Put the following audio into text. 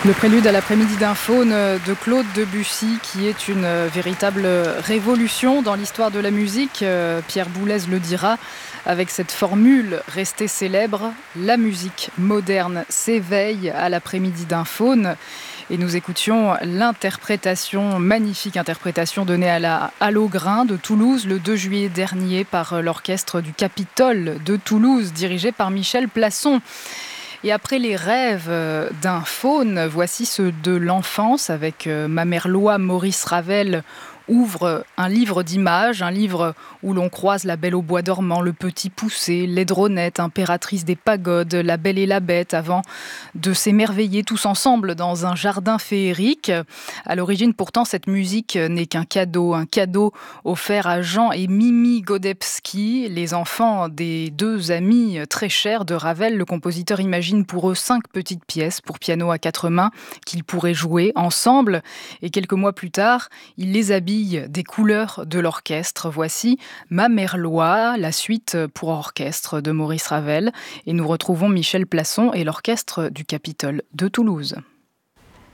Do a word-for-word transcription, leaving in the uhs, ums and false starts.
Le prélude à l'après-midi d'un faune de Claude Debussy, qui est une véritable révolution dans l'histoire de la musique. Pierre Boulez le dira avec cette formule restée célèbre: la musique moderne s'éveille à l'après-midi d'un faune. Et nous écoutions l'interprétation, magnifique interprétation donnée à la Halle aux Grains de Toulouse le deux juillet dernier par l'orchestre du Capitole de Toulouse, dirigé par Michel Plasson. Et après les rêves d'un faune, voici ceux de l'enfance avec Mamerlois. Maurice Ravel ouvre un livre d'images, un livre où l'on croise la Belle au bois dormant, le Petit Poucet, l'Aidronette, impératrice des pagodes, la Belle et la Bête, avant de s'émerveiller tous ensemble dans un jardin féerique. À l'origine, pourtant, cette musique n'est qu'un cadeau, un cadeau offert à Jean et Mimi Godebski, les enfants des deux amis très chers de Ravel. Le compositeur imagine pour eux cinq petites pièces pour piano à quatre mains qu'ils pourraient jouer ensemble. Et quelques mois plus tard, il les habille des couleurs de l'orchestre. Voici Mamerlois, la suite pour orchestre de Maurice Ravel. Et nous retrouvons Michel Plasson et l'orchestre du Capitole de Toulouse.